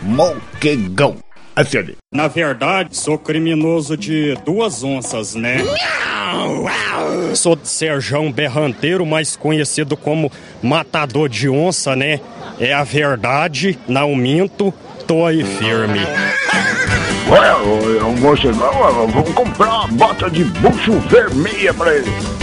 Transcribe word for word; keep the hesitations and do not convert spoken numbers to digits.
Moquegão. Acione. Na verdade, sou criminoso de duas onças, né? Sou Serjão Berranteiro, mais conhecido como Matador de Onça, né? É a verdade, não minto, tô aí firme. Ué, o Moquegão, vamos comprar uma bota de bucho vermelha pra ele.